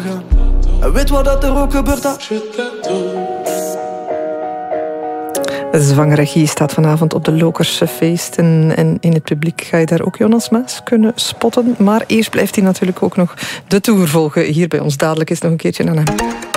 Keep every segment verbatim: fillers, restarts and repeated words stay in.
morgen. En weet wat dat er ook gebeurt, dat Zwangere Guy staat vanavond op de Lokerse feesten. En in het publiek ga je daar ook Jonas Maas kunnen spotten. Maar eerst blijft hij natuurlijk ook nog de Tour volgen. Hier bij ons dadelijk is nog een keertje aan hem.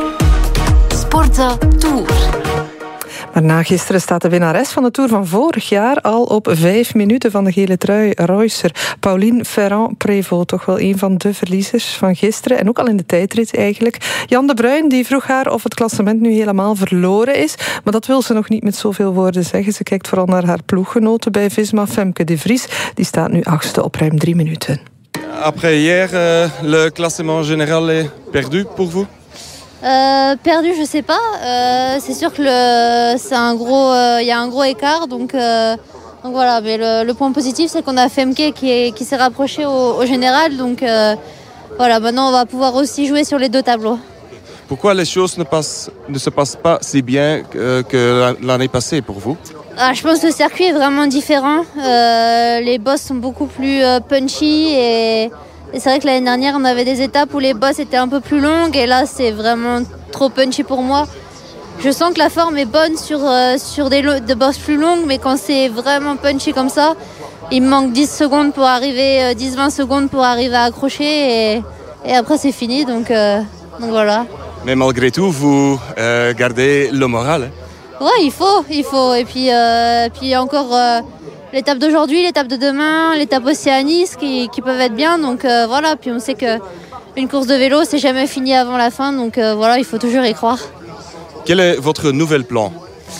Sporten Tour. Maar na gisteren staat de winnares van de Tour van vorig jaar al op vijf minuten van de gele trui Reusser. Pauline Ferrand-Prévot, toch wel een van de verliezers van gisteren. En ook al in de tijdrit eigenlijk. Jan de Bruin die vroeg haar of het klassement nu helemaal verloren is. Maar dat wil ze nog niet met zoveel woorden zeggen. Ze kijkt vooral naar haar ploeggenoten bij Visma, Femke de Vries. Die staat nu achtste op ruim drie minuten. Après hier, euh, le classement général est perdu pour vous? Euh, perdu, je sais pas. Euh, c'est sûr que le, c'est un gros, il euh, y a un gros écart, donc, euh, donc voilà. Mais le, le point positif, c'est qu'on a Femke qui, est, qui s'est rapproché au, au général, donc euh, voilà. Maintenant, on va pouvoir aussi jouer sur les deux tableaux. Pourquoi les choses ne, passent, ne se passent pas si bien que, que l'année passée pour vous? Ah, je pense que le circuit est vraiment différent. Euh, les bosses sont beaucoup plus euh, punchy et Et c'est vrai que l'année dernière, on avait des étapes où les bosses étaient un peu plus longues. Et là, c'est vraiment trop punchy pour moi. Je sens que la forme est bonne sur, euh, sur des, lo- des bosses plus longues. Mais quand c'est vraiment punchy comme ça, il me manque dix secondes pour arriver, euh, dix à vingt secondes pour arriver à accrocher. Et, et après, c'est fini. Donc, euh, donc voilà. Mais malgré tout, vous euh, gardez le moral. Hein? Ouais, il faut. Il faut. Et puis, euh, puis encore... Euh, l'étape d'aujourd'hui, l'étape de demain, l'étape aussi à Nice qui, qui peuvent être bien. Donc euh, voilà, puis on sait qu'une course de vélo, c'est jamais fini avant la fin. Donc euh, voilà, il faut toujours y croire. Quel est votre nouvel plan?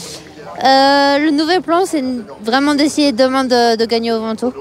euh, Le nouvel plan, c'est vraiment d'essayer demain de, de gagner au Ventoux.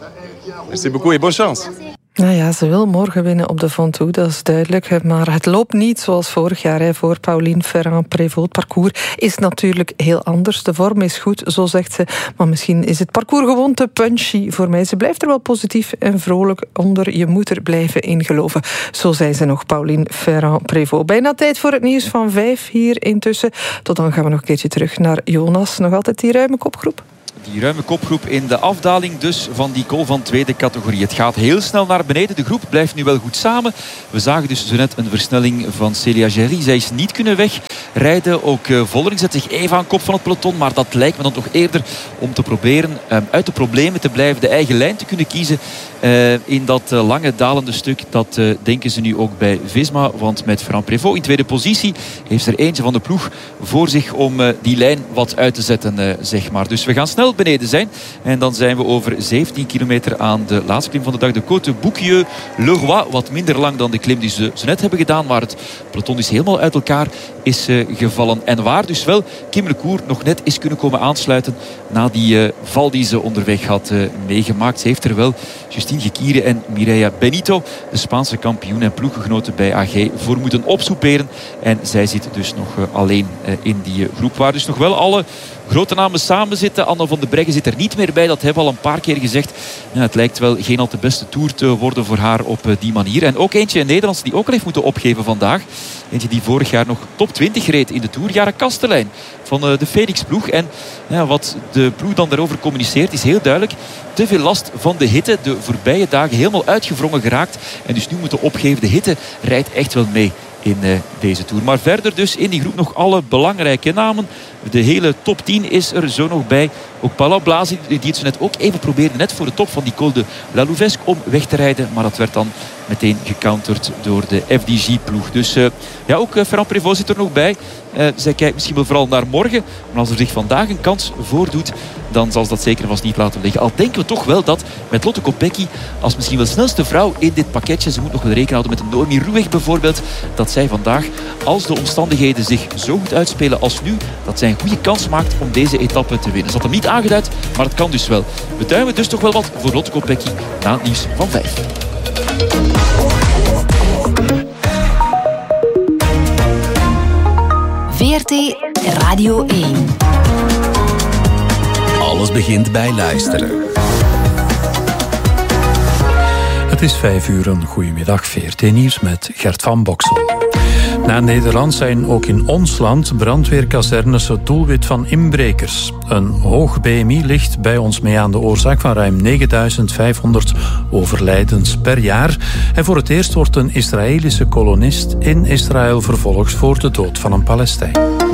Merci beaucoup et bonne chance. Merci. Nou ja, ze wil morgen winnen op de Ventoux, dat is duidelijk. Maar het loopt niet zoals vorig jaar hè, voor Pauline Ferrand-Prévot. Het parcours is natuurlijk heel anders. De vorm is goed, zo zegt ze. Maar misschien is het parcours gewoon te punchy voor mij. Ze blijft er wel positief en vrolijk onder. Je moet er blijven in geloven. Zo zei ze nog, Pauline Ferrand-Prévot. Bijna tijd voor het nieuws van vijf hier intussen. Tot dan gaan we nog een keertje terug naar Jonas. Nog altijd die ruime kopgroep. Die ruime kopgroep in de afdaling dus van die col van tweede categorie. Het gaat heel snel naar beneden. De groep blijft nu wel goed samen. We zagen dus zo net een versnelling van Célia Géry. Zij is niet kunnen wegrijden. Ook uh, Vollering zet zich even aan kop van het peloton. Maar dat lijkt me dan toch eerder om te proberen um, uit de problemen te blijven. De eigen lijn te kunnen kiezen uh, in dat uh, lange dalende stuk. Dat uh, denken ze nu ook bij Visma. Want met Ferrand-Prévot in tweede positie heeft er eentje van de ploeg voor zich om uh, die lijn wat uit te zetten. Uh, zeg maar. Dus we gaan snel beneden zijn. En dan zijn we over zeventien kilometer aan de laatste klim van de dag. De Côte Bouquieu-le-Roi. Wat minder lang dan de klim die ze zo net hebben gedaan. Waar het peloton dus helemaal uit elkaar is uh, gevallen. En waar dus wel Kim Lecour nog net is kunnen komen aansluiten. Na die uh, val die ze onderweg had uh, meegemaakt. Ze heeft er wel Justine Gekire en Mireia Benito, de Spaanse kampioen en ploeggenoten bij A G, voor moeten opsoeperen. En zij zit dus nog uh, alleen uh, in die uh, groep. Waar dus nog wel alle grote namen samen zitten. Anne van de Breggen zit er niet meer bij. Dat hebben we al een paar keer gezegd. Ja, het lijkt wel geen al te beste tour te worden voor haar op die manier. En ook eentje in Nederlands die ook al heeft moeten opgeven vandaag. Eentje die vorig jaar nog top twintig reed in de Tour. Jara Kastelein van de Felix-ploeg. En ja, wat de ploeg dan daarover communiceert is heel duidelijk. Te veel last van de hitte. De voorbije dagen helemaal uitgewrongen geraakt. En dus nu moeten opgeven. De hitte rijdt echt wel mee in uh, deze Tour. Maar verder dus in die groep nog alle belangrijke namen. De hele top tien is er zo nog bij. Ook Paolo Blasi, die het zo net ook even probeerde, net voor de top van die Col de la Louvesque, om weg te rijden. Maar dat werd dan meteen gecounterd door de F D G-ploeg. Dus uh, ja, ook uh, Ferrand-Prévot zit er nog bij. Uh, zij kijkt misschien wel vooral naar morgen. Maar als er zich vandaag een kans voordoet, dan zal ze dat zeker vast niet laten liggen. Al denken we toch wel dat met Lotte Kopecky, als misschien wel snelste vrouw in dit pakketje, ze moet nog wel rekening houden met een Noemi Ruweg bijvoorbeeld, dat zij vandaag, als de omstandigheden zich zo goed uitspelen als nu, dat zij een goede kans maakt om deze etappe te winnen. Ze had hem niet aangeduid, maar het kan dus wel. We duimen dus toch wel wat voor Lotte Kopecky na het nieuws van vijf. V R T Radio één. Alles begint bij luisteren. Het is vijf uur, een goedemiddag. V R T Nieuws met Gert van Boksel. Na Nederland zijn ook in ons land brandweerkazernes het doelwit van inbrekers. Een hoog B M I ligt bij ons mee aan de oorzaak van ruim negenduizend vijfhonderd overlijdens per jaar. En voor het eerst wordt een Israëlische kolonist in Israël vervolgd voor de dood van een Palestijn.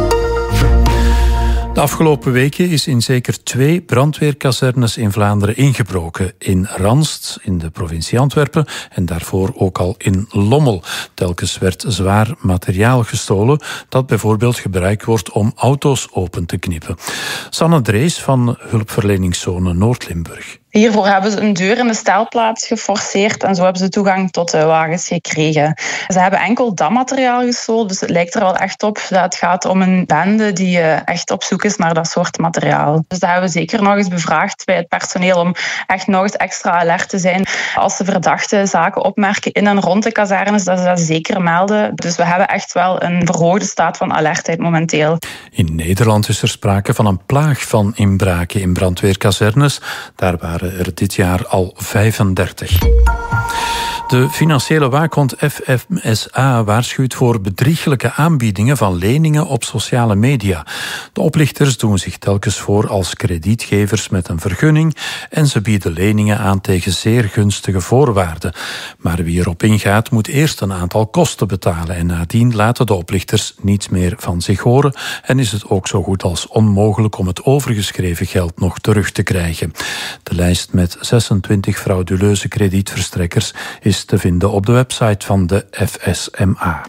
De afgelopen weken is in zeker twee brandweerkazernes in Vlaanderen ingebroken. In Ranst, in de provincie Antwerpen, en daarvoor ook al in Lommel. Telkens werd zwaar materiaal gestolen dat bijvoorbeeld gebruikt wordt om auto's open te knippen. Sanne Drees van hulpverleningszone Noord-Limburg. Hiervoor hebben ze een deur in de stelplaats geforceerd en zo hebben ze toegang tot de wagens gekregen. Ze hebben enkel dat materiaal gestolen, dus het lijkt er wel echt op dat het gaat om een bende die echt op zoek is naar dat soort materiaal. Dus dat hebben we zeker nog eens bevraagd bij het personeel om echt nog eens extra alert te zijn. Als ze verdachte zaken opmerken in en rond de kazernes, dat ze dat zeker melden. Dus we hebben echt wel een verhoogde staat van alertheid momenteel. In Nederland is er sprake van een plaag van inbraken in brandweerkazernes. Daar waren er dit jaar al vijfendertig. De financiële waakhond F M S A waarschuwt voor bedrieglijke aanbiedingen van leningen op sociale media. De oplichters doen zich telkens voor als kredietgevers met een vergunning en ze bieden leningen aan tegen zeer gunstige voorwaarden. Maar wie erop ingaat moet eerst een aantal kosten betalen en nadien laten de oplichters niets meer van zich horen en is het ook zo goed als onmogelijk om het overgeschreven geld nog terug te krijgen. De lijst met zesentwintig frauduleuze kredietverstrekkers is te vinden op de website van de F S M A.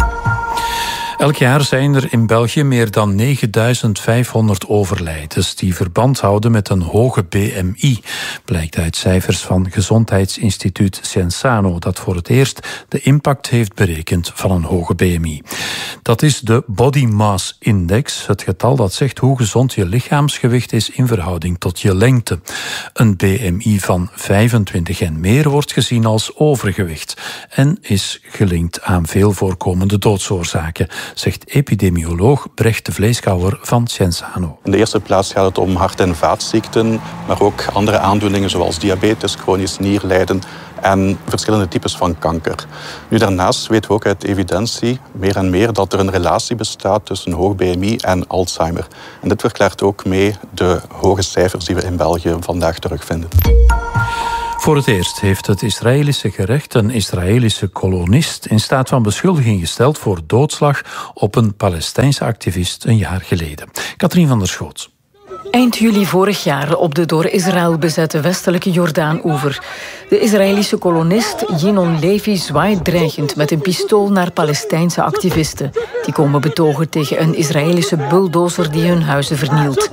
Elk jaar zijn er in België meer dan negenduizend vijfhonderd overlijdens die verband houden met een hoge B M I, blijkt uit cijfers van gezondheidsinstituut Cienzano, dat voor het eerst de impact heeft berekend van een hoge B M I. Dat is de Body Mass Index, het getal dat zegt hoe gezond je lichaamsgewicht is in verhouding tot je lengte. Een B M I van vijfentwintig en meer wordt gezien als overgewicht en is gelinkt aan veel voorkomende doodsoorzaken, zegt epidemioloog Brecht de Vleeskouwer van Cienzano. In de eerste plaats gaat het om hart- en vaatziekten, maar ook andere aandoeningen zoals diabetes, chronisch nierlijden en verschillende types van kanker. Nu, daarnaast weten we ook uit evidentie meer en meer dat er een relatie bestaat tussen hoog B M I en Alzheimer. En dit verklaart ook mee de hoge cijfers die we in België vandaag terugvinden. Voor het eerst heeft het Israëlische gerecht een Israëlische kolonist in staat van beschuldiging gesteld voor doodslag op een Palestijnse activist een jaar geleden. Katrien van der Schoot. Eind juli vorig jaar op de door Israël bezette westelijke Jordaan-oever. De Israëlische kolonist Yinon Levi zwaait dreigend met een pistool naar Palestijnse activisten. Die komen betogen tegen een Israëlische bulldozer die hun huizen vernielt.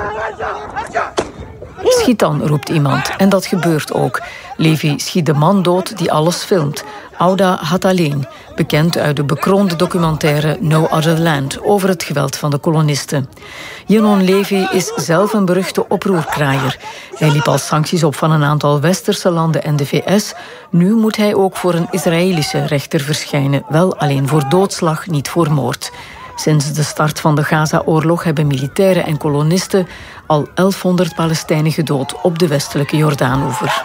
Schiet dan, roept iemand. En dat gebeurt ook. Levi schiet de man dood die alles filmt. Ouda Hataleen, bekend uit de bekroonde documentaire No Other Land over het geweld van de kolonisten. Yinon Levi is zelf een beruchte oproerkraaier. Hij liep al sancties op van een aantal westerse landen en de V S. Nu moet hij ook voor een Israëlische rechter verschijnen. Wel alleen voor doodslag, niet voor moord. Sinds de start van de Gaza-oorlog hebben militairen en kolonisten al elfhonderd Palestijnen gedood op de westelijke Jordaanoever.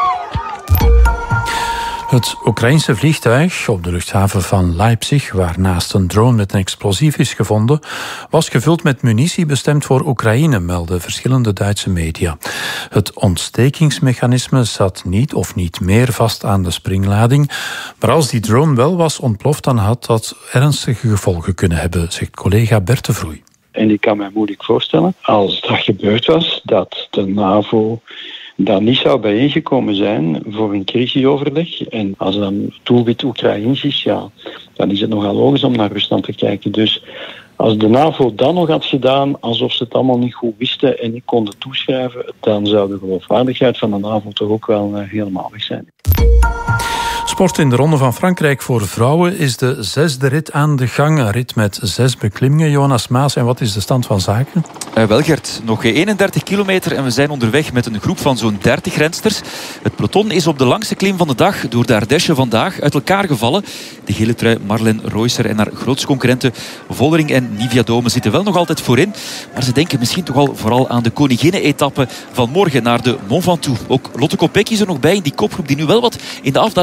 Het Oekraïense vliegtuig op de luchthaven van Leipzig, waarnaast een drone met een explosief is gevonden, was gevuld met munitie bestemd voor Oekraïne, melden verschillende Duitse media. Het ontstekingsmechanisme zat niet of niet meer vast aan de springlading, maar als die drone wel was ontploft, dan had dat ernstige gevolgen kunnen hebben, zegt collega Bert de Vroei. En ik kan me moeilijk voorstellen, als dat gebeurd was, dat de NAVO daar niet zou bijeengekomen zijn voor een crisisoverleg. En als dan het doelwit Oekraïens is, ja, dan is het nogal logisch om naar Rusland te kijken. Dus als de NAVO dan nog had gedaan alsof ze het allemaal niet goed wisten en niet konden toeschrijven, dan zou de geloofwaardigheid van de NAVO toch ook wel uh, helemaal weg zijn. Sport in de Ronde van Frankrijk voor vrouwen is de zesde rit aan de gang. Een rit met zes beklimmingen. Jonas Maas, en wat is de stand van zaken? Uh, wel Gert, nog eenendertig kilometer en we zijn onderweg met een groep van zo'n dertig rensters. Het peloton is op de langste klim van de dag door de Ardèche vandaag uit elkaar gevallen. De gele trui Marlène Reusser en haar grootste concurrenten Vollering en Nivia Dome zitten wel nog altijd voorin. Maar ze denken misschien toch al vooral aan de koninginnen-etappe van morgen naar de Mont Ventoux. Ook Lotte Kopecky is er nog bij in die kopgroep die nu wel wat in de afdaling uit elkaar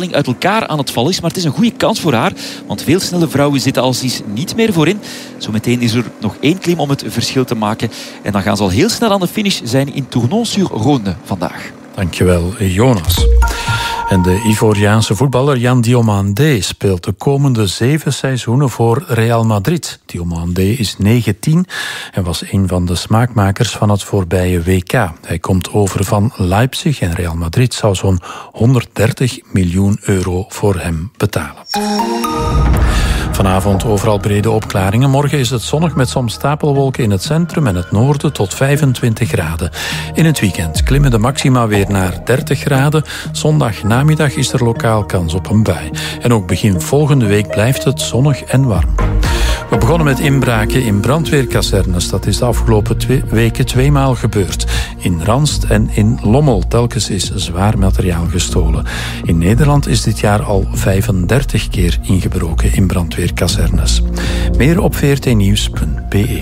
elkaar aan het vallen is. Maar het is een goede kans voor haar. Want veel snelle vrouwen zitten al sinds niet meer voorin. Zometeen is er nog één klim om het verschil te maken. En dan gaan ze al heel snel aan de finish zijn in Tournon-sur-Rhône vandaag. Dankjewel, Jonas. En de Ivoriaanse voetballer Yan Diomandé speelt de komende zeven seizoenen voor Real Madrid. Diomandé is negentien en was een van de smaakmakers van het voorbije W K. Hij komt over van Leipzig en Real Madrid zou zo'n honderddertig miljoen euro voor hem betalen. Vanavond overal brede opklaringen. Morgen is het zonnig met soms stapelwolken in het centrum en het noorden tot vijfentwintig graden. In het weekend klimmen de maxima weer naar dertig graden. Zondag namiddag is er lokaal kans op een bui. En ook begin volgende week blijft het zonnig en warm. We begonnen met inbraken in brandweerkazernes. Dat is de afgelopen twee weken tweemaal gebeurd. In Ranst en in Lommel. Telkens is zwaar materiaal gestolen. In Nederland is dit jaar al vijfendertig keer ingebroken in brandweerkazernes. Meer op v r t nieuws punt b e.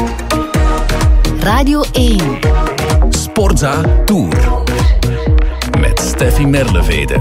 Radio één. Sportza Tour. Met Steffi Merlevede.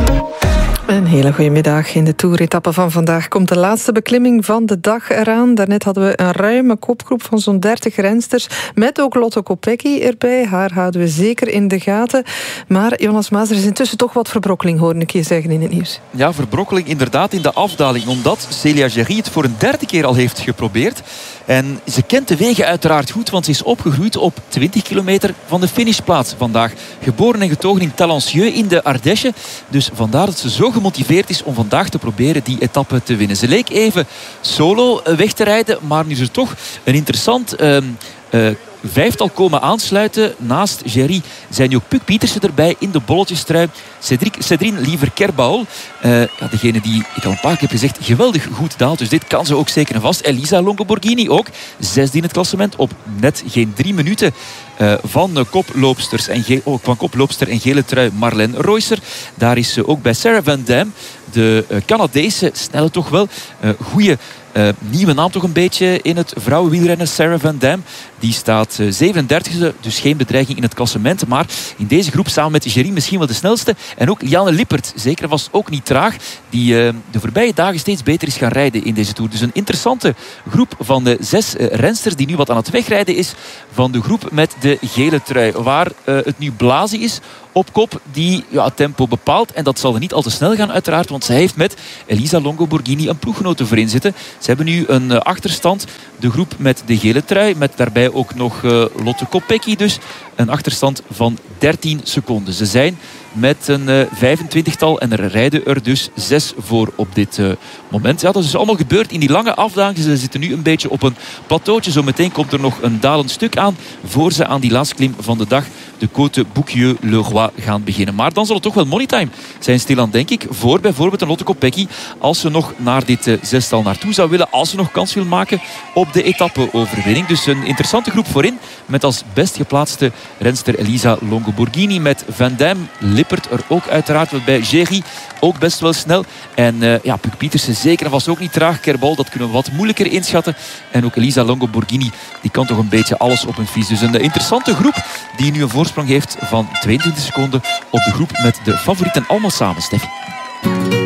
Een hele goede middag. In de toeretappe van vandaag komt de laatste beklimming van de dag eraan. Daarnet hadden we een ruime kopgroep van zo'n dertig rensters, met ook Lotte Kopecky erbij. Haar houden we zeker in de gaten. Maar Jonas Maas, er is intussen toch wat verbrokkeling, hoorde ik je zeggen in het nieuws. Ja, verbrokkeling inderdaad in de afdaling, omdat Célia Gerry het voor een derde keer al heeft geprobeerd. En ze kent de wegen uiteraard goed, want ze is opgegroeid op twintig kilometer van de finishplaats vandaag. Geboren en getogen in Talencieux in de Ardèche. Dus vandaar dat ze zo gemotiveerd is om vandaag te proberen die etappe te winnen. Ze leek even solo weg te rijden, maar nu is er toch een interessant Uh, uh, vijftal komen aansluiten. Naast Gerry zijn nu ook Puk Pietersen erbij in de bolletjestrui. Cédric, Cédrine Liever-Kerbaol. Uh, ja, degene die ik al een paar keer heb gezegd geweldig goed daalt. Dus dit kan ze ook zeker en vast. Elisa Longo-Borghini ook. Zesde in het klassement op net geen drie minuten. Uh, van, uh, koploopsters en ge- oh, van koploopster en gele trui Marlène Reusser. Daar is uh, ook bij Sarah Van Damme. De uh, Canadese snelle toch wel. Uh, goeie Uh, nieuwe naam toch een beetje in het vrouwenwielrennen. Sarah Van Damme. Die staat uh, zevenendertigste, dus geen bedreiging in het klassement. Maar in deze groep samen met Gerry misschien wel de snelste. En ook Liane Lippert, zeker was ook niet traag. Die uh, de voorbije dagen steeds beter is gaan rijden in deze Tour. Dus een interessante groep van de zes uh, rensters die nu wat aan het wegrijden is van de groep met de gele trui. Waar uh, het nu Blasi is op kop die ja, het tempo bepaalt. En dat zal er niet al te snel gaan uiteraard, want zij heeft met Elisa Longo-Borghini een ploeggenote voor in zitten. Ze hebben nu een uh, achterstand. De groep met de gele trui, met daarbij ook nog uh, Lotte Kopecky dus. Een achterstand van dertien seconden. Ze zijn met een uh, vijfentwintigtal en er rijden er dus zes voor op dit uh, moment. Ja, dat is allemaal gebeurd in die lange afdaling. Ze zitten nu een beetje op een plateautje. Zometeen komt er nog een dalend stuk aan voor ze aan die laatste klim van de dag, de Côte Bouquieu-le-Roi, gaan beginnen. Maar dan zal het toch wel moneytime zijn stilaan, denk ik, voor bijvoorbeeld een Lotte Kopecky, als ze nog naar dit uh, zestal naartoe zou willen, als ze nog kans wil maken op de etappe-overwinning. Dus een interessante groep voorin, met als best geplaatste renster Elisa Longo-Borghini, met Van Damme, Lippert er ook uiteraard wel bij, Gerry ook best wel snel. En uh, ja, Puk Pietersen zeker en vast ook niet traag. Kerbal, dat kunnen we wat moeilijker inschatten. En ook Elisa Longo-Borghini, die kan toch een beetje alles op een fiets. Dus een uh, interessante groep die nu een voorsprong heeft van tweeëntwintig seconden op de groep met de favorieten allemaal samen, Steffi.